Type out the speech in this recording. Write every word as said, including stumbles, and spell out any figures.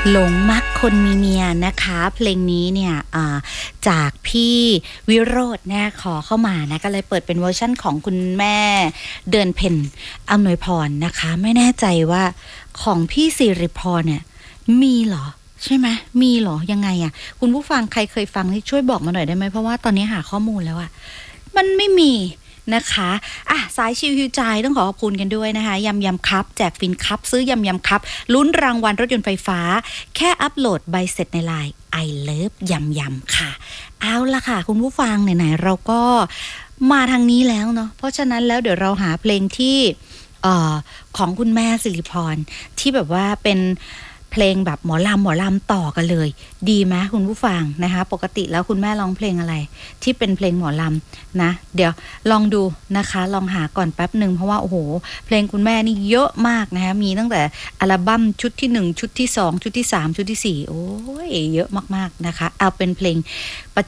หลงมักคนมีเมียนะคะเพลงนี้เนี่ยจากพี่วิโรจน์เนี่ยขอเข้ามานะก็เลยเปิดเป็นเวอร์ชั่นของคุณแม่เดือนเพ็ญอำนวยพรนะคะไม่แน่ใจว่าของพี่สิริพรเนี่ยมีเหรอใช่ไหมมีเหรอยังไงอ่ะคุณผู้ฟังใครเคยฟังนี่ช่วยบอกมาหน่อยได้ไหมเพราะว่าตอนนี้หาข้อมูลแล้วอ่ะมันไม่มีนะคะอ่ะสายชิวฮิวใจต้องขอขอบคุณกันด้วยนะคะยำยำครับแจกฟินครับซื้อยำยำครับลุ้นรางวัลรถยนต์ไฟฟ้าแค่อัปโหลดใบเสร็จในไลน์ I love ยำยำค่ะเอาล่ะค่ะคุณผู้ฟังไหนๆเราก็มาทางนี้แล้วเนาะเพราะฉะนั้นแล้วเดี๋ยวเราหาเพลงที่เอ่อของคุณแม่สิริพรที่แบบว่าเป็นเพลงแบบหมอลำหมอลำต่อกันเลยดีไหมคุณผู้ฟังนะคะปกติแล้วคุณแม่ร้องเพลงอะไรที่เป็นเพลงหมอลำนะเดี๋ยวลองดูนะคะลองหาก่อนแป๊บหนึ่งเพราะว่าโอ้โหเพลงคุณแม่นี่เยอะมากนะคะมีตั้งแต่อัลบั้มชุดที่หนึ่งชุดที่สองชุดที่สามชุดที่สี่โอ้ยเยอะมากๆนะคะเอาเป็นเพลง